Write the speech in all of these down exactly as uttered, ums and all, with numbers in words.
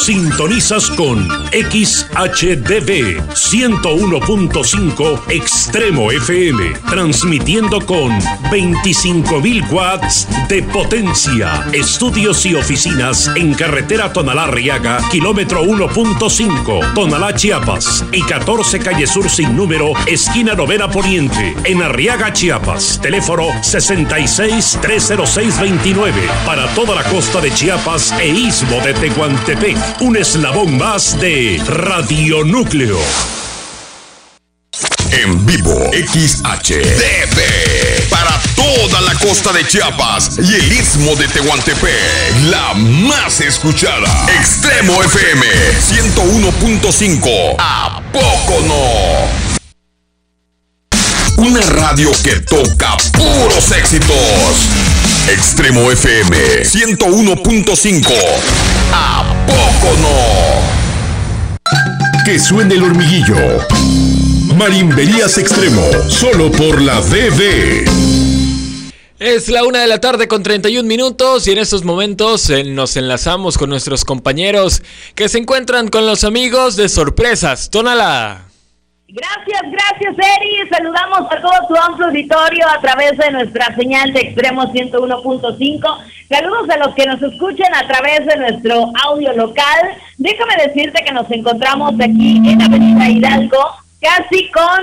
Sintonizas con X H D V ciento uno punto cinco Extremo F M, transmitiendo con veinticinco mil watts de potencia. Estudios y oficinas en carretera Tonalá-Arriaga, kilómetro uno punto cinco, Tonalá, Chiapas, y catorce calle Sur sin número, esquina Novena Poniente, en Arriaga, Chiapas. Teléfono sesenta y seis, trescientos seis, veintinueve, para toda la costa de Chiapas e istmo de Tehuantepec. Un eslabón más de Radio Núcleo. En vivo, X H D V, para toda la costa de Chiapas y el istmo de Tehuantepec, la más escuchada, Extremo F M ciento uno punto cinco. ¿A poco no? Una radio que toca puros éxitos. Extremo F M ciento uno punto cinco. ¿A poco no? Que suene el hormiguillo. Marimberías Extremo, solo por la D V. Es la una de la tarde con treinta y un minutos y en estos momentos eh, nos enlazamos con nuestros compañeros que se encuentran con los amigos de Sorpresas Tonalá. Gracias, gracias Eri, saludamos a todo tu amplio auditorio a través de nuestra señal de Extremo ciento uno punto cinco, saludos a los que nos escuchan a través de nuestro audio local. Déjame decirte que nos encontramos aquí en Avenida Hidalgo, casi con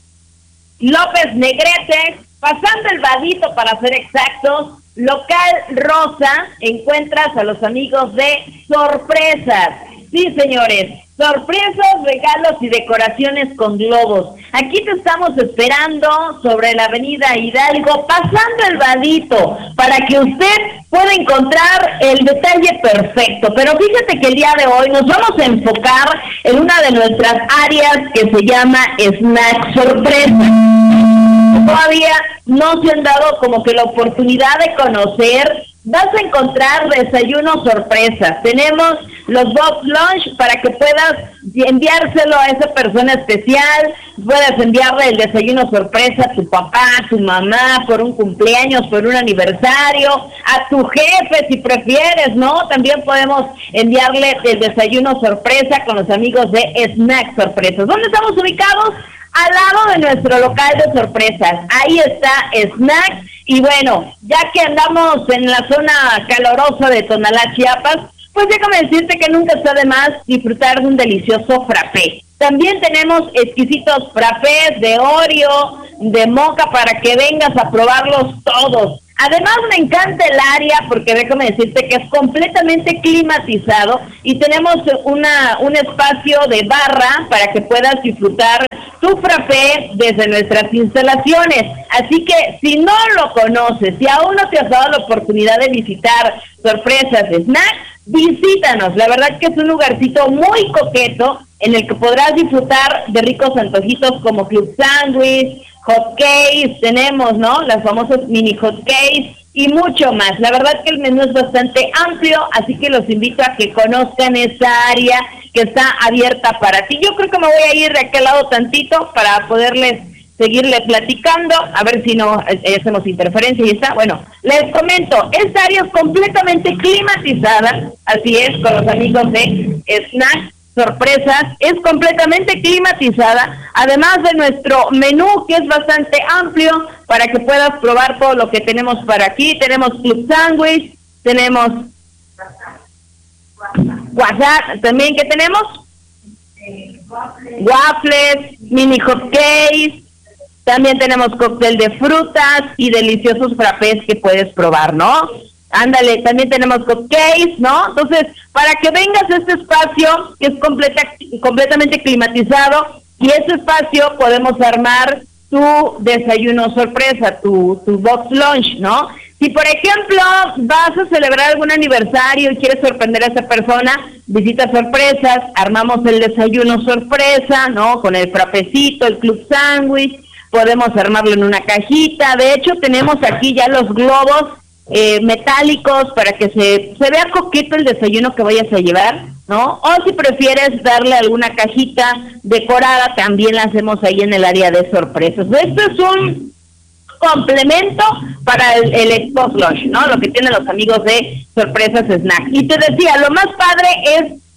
López Negrete, pasando el Vadito para ser exactos, local Rosa, encuentras a los amigos de Sorpresas. Sí, señores, sorpresas, regalos y decoraciones con globos. Aquí te estamos esperando sobre la avenida Hidalgo, pasando el Vadito, para que usted pueda encontrar el detalle perfecto. Pero fíjate que el día de hoy nos vamos a enfocar en una de nuestras áreas que se llama Snack Sorpresa. Todavía no se han dado como que la oportunidad de conocer. Vas a encontrar desayunos sorpresas. Tenemos los box lunch para que puedas enviárselo a esa persona especial. Puedes enviarle el desayuno sorpresa a tu papá, a tu mamá, por un cumpleaños, por un aniversario, a tu jefe si prefieres, ¿no? También podemos enviarle el desayuno sorpresa con los amigos de Snack Sorpresas. ¿Dónde estamos ubicados? Al lado de nuestro local de sorpresas. Ahí está Snack. Y bueno, ya que andamos en la zona calorosa de Tonalá, Chiapas, pues déjame decirte que nunca está de más disfrutar de un delicioso frappé. También tenemos exquisitos frappés de Oreo, de moca, para que vengas a probarlos todos. Además me encanta el área porque déjame decirte que es completamente climatizado y tenemos una un espacio de barra para que puedas disfrutar tu frappé desde nuestras instalaciones. Así que si no lo conoces, si aún no te has dado la oportunidad de visitar Sorpresas Snack, visítanos. La verdad que es un lugarcito muy coqueto en el que podrás disfrutar de ricos antojitos como club sandwich, hot cakes, tenemos, ¿no? Las famosas mini hot cakes y mucho más. La verdad que el menú es bastante amplio, así que los invito a que conozcan esa área que está abierta para ti. Yo creo que me voy a ir de aquel lado tantito para poderles seguirle platicando, a ver si no eh, hacemos interferencia y está. Bueno, les comento, esta área es completamente climatizada, así es, con los amigos de Snack Sorpresas, es completamente climatizada, además de nuestro menú que es bastante amplio para que puedas probar todo lo que tenemos para aquí. Tenemos club sandwich, tenemos WhatsApp, también ¿qué tenemos? Waffles, mini hot cakes, también tenemos cóctel de frutas y deliciosos frappés que puedes probar, ¿no? Ándale, también tenemos cupcakes, ¿no? Entonces, para que vengas a este espacio que es completa, completamente climatizado, y ese espacio podemos armar tu desayuno sorpresa, tu, tu box lunch, ¿no? Si, por ejemplo, vas a celebrar algún aniversario y quieres sorprender a esa persona, visita Sorpresas, armamos el desayuno sorpresa, ¿no? Con el frappecito, el club sándwich, podemos armarlo en una cajita. De hecho, tenemos aquí ya los globos Eh, metálicos para que se, se vea coqueto el desayuno que vayas a llevar, ¿no? O si prefieres darle alguna cajita decorada, también la hacemos ahí en el área de sorpresas. Esto es un complemento para el, el Xbox Lunch, ¿no? Lo que tienen los amigos de Sorpresas Snack. Y te decía, lo más padre es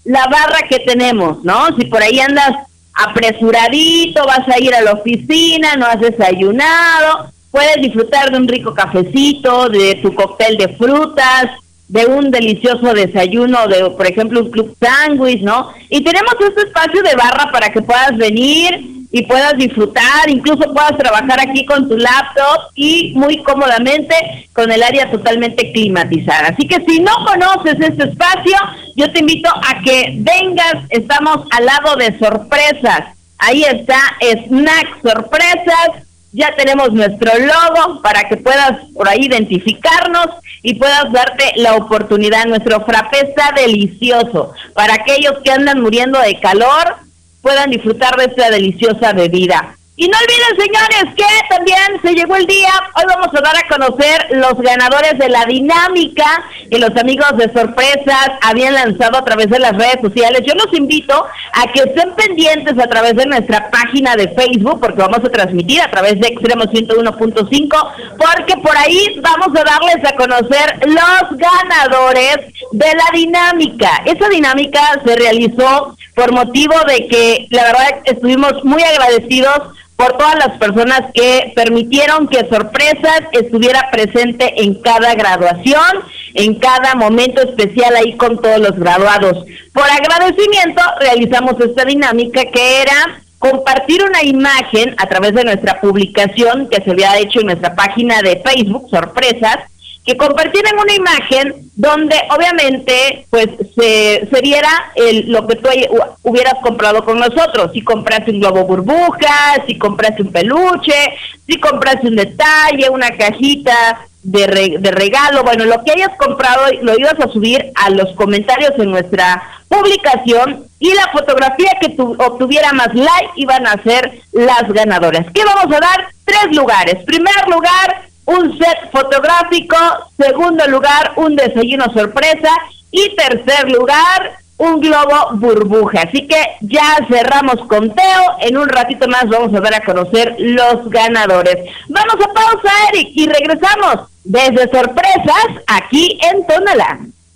la barra que tenemos, ¿no? Si por ahí andas apresuradito, vas a ir a la oficina, no has desayunado, puedes disfrutar de un rico cafecito, de tu cóctel de frutas, de un delicioso desayuno, de por ejemplo un club sándwich, ¿no? Y tenemos este espacio de barra para que puedas venir y puedas disfrutar, incluso puedas trabajar aquí con tu laptop y muy cómodamente con el área totalmente climatizada. Así que si no conoces este espacio, yo te invito a que vengas, estamos al lado de Sorpresas. Ahí está, Snack Sorpresas. Ya tenemos nuestro logo para que puedas por ahí identificarnos y puedas darte la oportunidad. Nuestro frappé está delicioso. Para aquellos que andan muriendo de calor, puedan disfrutar de esta deliciosa bebida. Y no olviden, señores, que también se llegó el día. Hoy vamos a dar a conocer los ganadores de la dinámica que los amigos de Sorpresas habían lanzado a través de las redes sociales. Yo los invito a que estén pendientes a través de nuestra página de Facebook, porque vamos a transmitir a través de Extremo ciento uno punto cinco, porque por ahí vamos a darles a conocer los ganadores de la dinámica. Esa dinámica se realizó por motivo de que, la verdad, estuvimos muy agradecidos por todas las personas que permitieron que Sorpresas estuviera presente en cada graduación, en cada momento especial ahí con todos los graduados. Por agradecimiento realizamos esta dinámica que era compartir una imagen a través de nuestra publicación que se había hecho en nuestra página de Facebook, Sorpresas, que compartieran una imagen donde obviamente pues se, se viera el, lo que tú hubieras comprado con nosotros. Si compraste un globo burbuja, si compraste un peluche, si compraste un detalle, una cajita de, re, de regalo, bueno, lo que hayas comprado lo ibas a subir a los comentarios en nuestra publicación y la fotografía que tu, obtuviera más like iban a ser las ganadoras. ¿Qué vamos a dar? Tres lugares. Primer lugar, un set fotográfico. Segundo lugar, un desayuno sorpresa. Y tercer lugar, un globo burbuja. Así que ya cerramos conteo. En un ratito más vamos a dar a conocer los ganadores. Vamos a pausa, Eric, y regresamos desde Sorpresas aquí en Tonalá.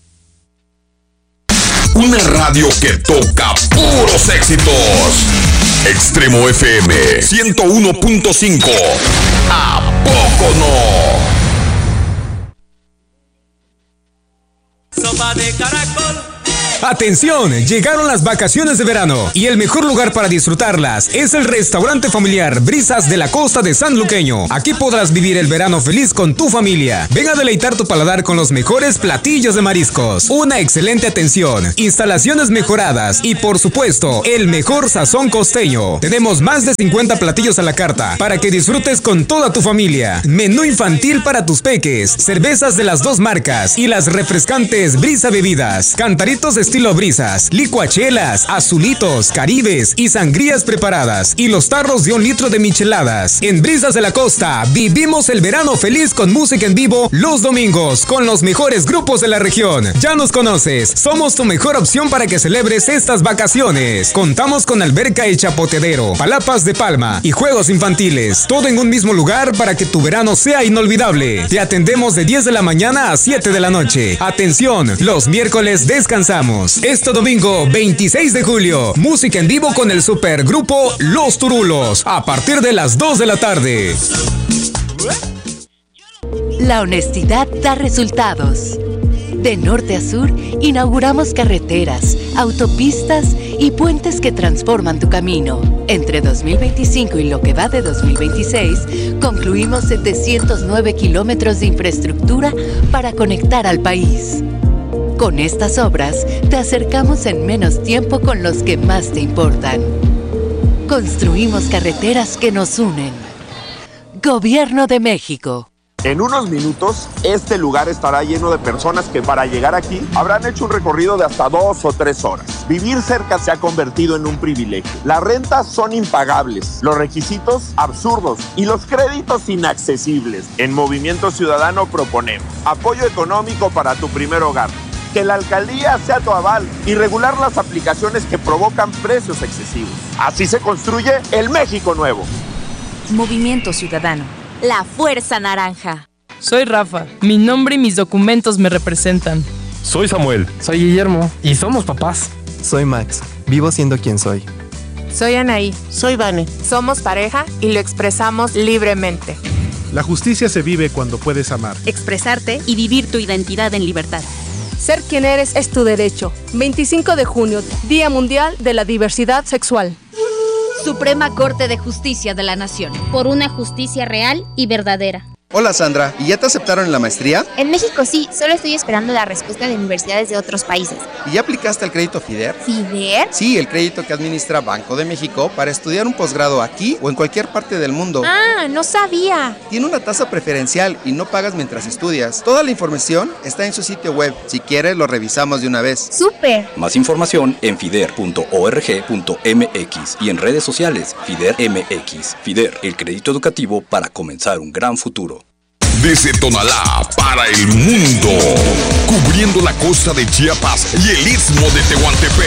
Una radio que toca puros éxitos. Extremo F M ciento uno punto cinco. ¿A poco no? Sopa de caracol. ¡Atención! Llegaron las vacaciones de verano y el mejor lugar para disfrutarlas es el restaurante familiar Brisas de la Costa de San Luqueño. Aquí podrás vivir el verano feliz con tu familia. Ven a deleitar tu paladar con los mejores platillos de mariscos, una excelente atención, instalaciones mejoradas y por supuesto el mejor sazón costeño. Tenemos más de cincuenta platillos a la carta para que disfrutes con toda tu familia. Menú infantil para tus peques, cervezas de las dos marcas y las refrescantes Brisa Bebidas, cantaritos de estilo Brisas, licuachelas, azulitos, caribes y sangrías preparadas y los tarros de un litro de micheladas. En Brisas de la Costa vivimos el verano feliz con música en vivo los domingos con los mejores grupos de la región. Ya nos conoces, somos tu mejor opción para que celebres estas vacaciones. Contamos con alberca y chapoteadero, palapas de palma y juegos infantiles, todo en un mismo lugar para que tu verano sea inolvidable. Te atendemos de diez de la mañana a siete de la noche. Atención, los miércoles descansamos. Este domingo veintiséis de julio, música en vivo con el supergrupo Los Turulos a partir de las dos de la tarde. La honestidad da resultados. De norte a sur, inauguramos carreteras, autopistas y puentes que transforman tu camino. Entre dos mil veinticinco y lo que va de dos mil veintiséis, concluimos setecientos nueve kilómetros de infraestructura para conectar al país. Con estas obras, te acercamos en menos tiempo con los que más te importan. Construimos carreteras que nos unen. Gobierno de México. En unos minutos, este lugar estará lleno de personas que para llegar aquí habrán hecho un recorrido de hasta dos o tres horas. Vivir cerca se ha convertido en un privilegio. Las rentas son impagables, los requisitos absurdos y los créditos inaccesibles. En Movimiento Ciudadano proponemos apoyo económico para tu primer hogar, que la alcaldía sea tu aval y regular las aplicaciones que provocan precios excesivos. Así se construye el México nuevo. Movimiento Ciudadano. La Fuerza Naranja. Soy Rafa. Mi nombre y mis documentos me representan. Soy Samuel. Soy Guillermo. Y somos papás. Soy Max. Vivo siendo quien soy. Soy Anaí. Soy Vane. Somos pareja y lo expresamos libremente. La justicia se vive cuando puedes amar, expresarte y vivir tu identidad en libertad. Ser quien eres es tu derecho. veinticinco de junio, Día Mundial de la Diversidad Sexual. Suprema Corte de Justicia de la Nación. Por una justicia real y verdadera. Hola Sandra, ¿y ya te aceptaron en la maestría? En México sí, solo estoy esperando la respuesta de universidades de otros países. ¿Y ya aplicaste al crédito FIDER? ¿FIDER? Sí, el crédito que administra Banco de México para estudiar un posgrado aquí o en cualquier parte del mundo. Ah, no sabía. Tiene una tasa preferencial y no pagas mientras estudias. Toda la información está en su sitio web. Si quieres, lo revisamos de una vez. ¡Súper! Más información en fider punto org punto m x y en redes sociales FIDER M X. FIDER, el crédito educativo para comenzar un gran futuro. Desde Tonalá para el mundo, cubriendo la costa de Chiapas y el istmo de Tehuantepec.